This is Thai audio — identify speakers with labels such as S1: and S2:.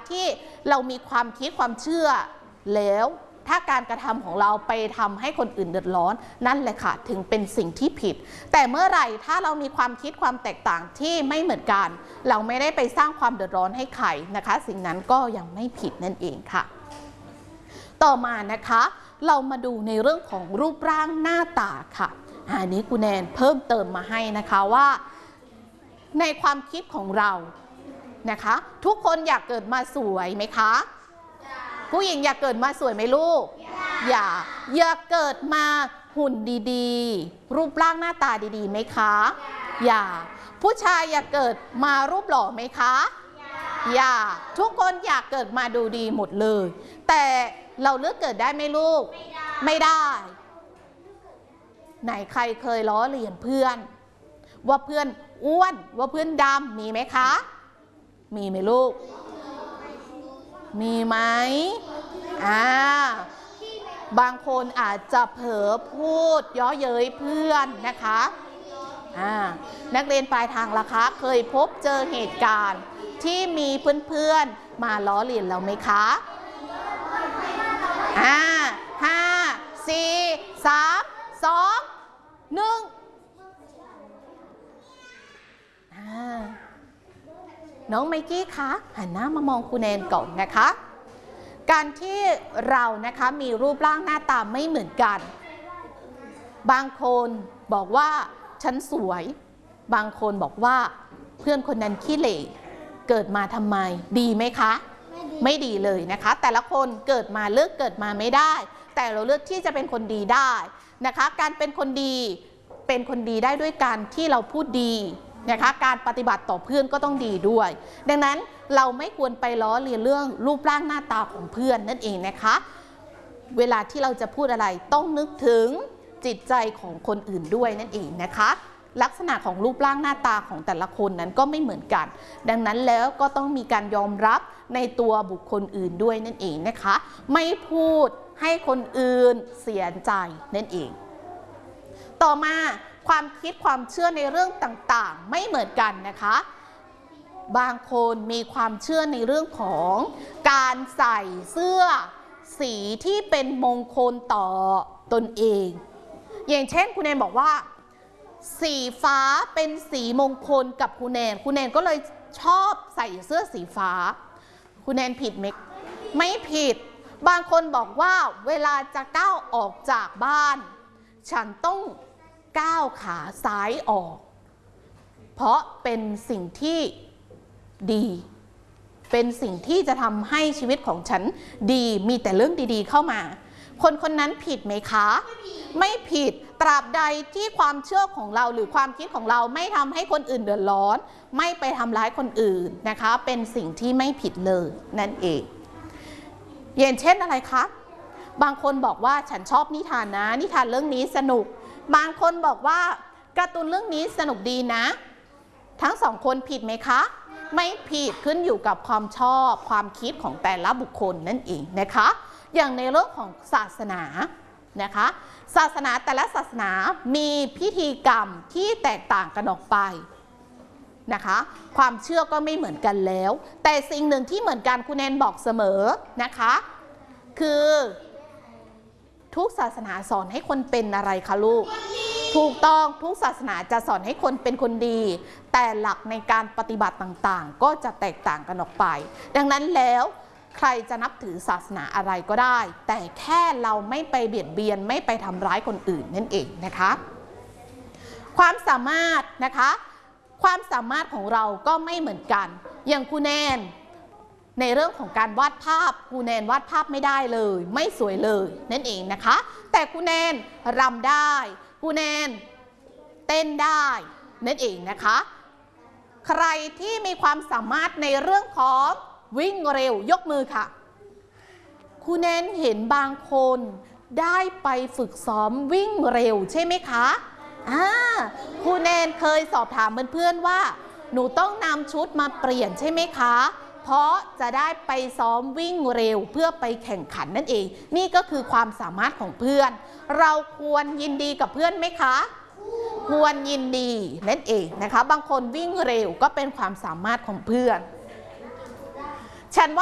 S1: ที่เรามีความคิดความเชื่อแล้วถ้าการกระทำของเราไปทำให้คนอื่นเดือดร้อนนั่นแหละค่ะถึงเป็นสิ่งที่ผิดแต่เมื่อไหร่ถ้าเรามีความคิดความแตกต่างที่ไม่เหมือนกันเราไม่ได้ไปสร้างความเดือดร้อนให้ใครนะคะสิ่งนั้นก็ยังไม่ผิดนั่นเองค่ะต่อมานะคะเรามาดูในเรื่องของรูปร่างหน้าตาค่ะอันนี้คุณแนนเพิ่มเติมมาให้นะคะว่าในความคิดของเรานะคะทุกคนอยากเกิดมาสวยไหมคะผู้หญิงอยากเกิดมาสวยไหมลูกอยากเกิดมาหุ่นดีๆรูปร่างหน้าตาดีๆไหมคะผู้ชายอยากเกิดมารูปหล่อไหมคะทุกคนอยากเกิดมาดูดีหมดเลยแต่เราเลือกเกิดได้ไหมลูกไม่ได้ไหนใครเคยล้อเลียนเพื่อนว่าเพื่อนอ้วนว่าเพื่อนดำมีไหมคะมีไหมลูกมีไหมบางคนอาจจะเผลอพูดเย้อเย้ยเพื่อนนะคะนักเรียนปลายทางล่ะคะเคยพบเจอเหตุการณ์ที่มีเพื่อนๆมาล้อเลียนเราไหมคะ5 4 3 2 1น้องไมกี้คะหันหน้ามามองครูแนนก่อนนะคะการที่เรานะคะมีรูปร่างหน้าตาไม่เหมือนกันบางคนบอกว่าฉันสวยบางคนบอกว่าเพื่อนคนนั้นขี้เหร่เกิดมาทำไมดีไหมคะไม่ดีเลยนะคะแต่ละคนเกิดมาเลือกเกิดมาไม่ได้แต่เราเลือกที่จะเป็นคนดีได้นะคะการเป็นคนดีได้ด้วยการที่เราพูดดีนะคะการปฏิบัติต่อเพื่อนก็ต้องดีด้วยดังนั้นเราไม่ควรไปล้อเลียนเรื่องรูปร่างหน้าตาของเพื่อนนั่นเองนะคะเวลาที่เราจะพูดอะไรต้องนึกถึงจิตใจของคนอื่นด้วยนั่นเองนะคะลักษณะของรูปร่างหน้าตาของแต่ละคนนั้นก็ไม่เหมือนกันดังนั้นแล้วก็ต้องมีการยอมรับในตัวบุคคลอื่นด้วยนั่นเองนะคะไม่พูดให้คนอื่นเสียใจนั่นเองต่อมาความคิดความเชื่อในเรื่องต่างๆไม่เหมือนกันนะคะบางคนมีความเชื่อในเรื่องของการใส่เสื้อสีที่เป็นมงคลต่อตนเองอย่างเช่นคุณแนนบอกว่าสีฟ้าเป็นสีมงคลกับคุณแนนก็เลยชอบใส่เสื้อสีฟ้าคุณแนนผิดไหมไม่ผิดบางคนบอกว่าเวลาจะก้าวออกจากบ้านฉันต้องก้าวขาซ้ายออกเพราะเป็นสิ่งที่ดีเป็นสิ่งที่จะทำให้ชีวิตของฉันดีมีแต่เรื่องดีๆเข้ามาคนนั้นผิดไหมคะไม่ผิดตราบใดที่ความเชื่อของเราหรือความคิดของเราไม่ทำให้คนอื่นเดือดร้อนไม่ไปทำร้ายคนอื่นนะคะเป็นสิ่งที่ไม่ผิดเลยนั่นเองอย่างเช่นอะไรคะบางคนบอกว่าฉันชอบนิทานนะนิทานเรื่องนี้สนุกบางคนบอกว่าการ์ตูนเรื่องนี้สนุกดีนะทั้งสองคนผิดไหมคะไม่ผิดขึ้นอยู่กับความชอบความคิดของแต่ละบุคคลนั่นเองนะคะอย่างในเรื่องของศาสนานะคะศาสนาแต่ละศาสนามีพิธีกรรมที่แตกต่างกันออกไปนะคะความเชื่อก็ไม่เหมือนกันแล้วแต่สิ่งหนึ่งที่เหมือนกันคุณแนนบอกเสมอนะคะคือทุกศาสนาสอนให้คนเป็นอะไรคะลูกถูกต้องทุกศาสนาจะสอนให้คนเป็นคนดีแต่หลักในการปฏิบัติต่างๆก็จะแตกต่างกันออกไปดังนั้นแล้วใครจะนับถือศาสนาอะไรก็ได้แต่แค่เราไม่ไปเบียดเบียนไม่ไปทำร้ายคนอื่นนั่นเองนะคะความสามารถนะคะความสามารถของเราก็ไม่เหมือนกันอย่างครูแนนในเรื่องของการวาดภาพครูแนนวาดภาพไม่ได้เลยไม่สวยเลยนั่นเองนะคะแต่ครูแนนรำได้ครูแนนเต้นได้นั่นเองนะคะใครที่มีความสามารถในเรื่องของวิ่งเร็วยกมือค่ะครูแนนเห็นบางคนได้ไปฝึกซ้อมวิ่งเร็วใช่ไหมคะครูแนนเคยสอบถามเพื่อนๆว่าหนูต้องนำชุดมาเปลี่ยนใช่ไหมคะเพราะจะได้ไปซ้อมวิ่งเร็วเพื่อไปแข่งขันนั่นเองนี่ก็คือความสามารถของเพื่อนเราควรยินดีกับเพื่อนไหมคะควรยินดีนั่นเองนะคะบางคนวิ่งเร็วก็เป็นความสามารถของเพื่อนฉันว่า